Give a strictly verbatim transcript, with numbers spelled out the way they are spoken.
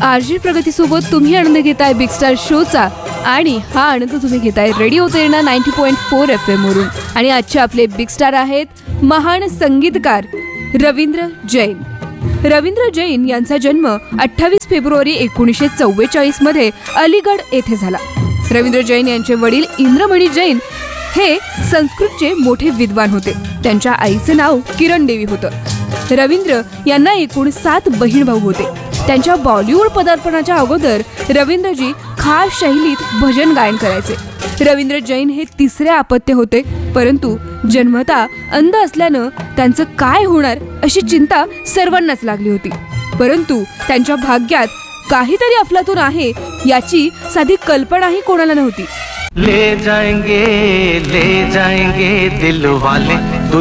RG प्रगतीसोबत तुम्ही आनंद घेताय big star शोचा आणि हा आनंद तुम्ही घेताय radio Terna ninety point four F M वरून. आणि आजचे आपले बिग स्टार आहेत महान संगीतकार रवींद्र जैन. रवींद्र जैन यांचा जन्म अठ्ठावीस फेब्रुवारी एकोणीसशे चव्वेचाळीस मध्ये अलीगड येथे झाला. रवींद्र जैन यांचे वडील इंद्रमणी जैन हे संस्कृतचे मोठे विद्वान होते. त्यांच्या आईचं नाव किरण देवी होतं. रवींद्र यांना एकूण सात बहीण भाऊ होते. त्यांच्या बॉलिवूड पदार्पणाच्या अगोदर रवींद्रजी खास शैलीत भजन गायन करायचे. रवींद्र जैन हे तिसरे अपत्य होते, परंतु जन्मता अंध असल्यानं त्यांचं काय होणार अशी चिंता सर्वांनाच लागली होती. परंतु त्यांच्या भाग्यात काहीतरी अफलातून आहे याची साधी कल्पनाही कोणाला नव्हती. ले जाएंगे ले जाएंगे दिल वाले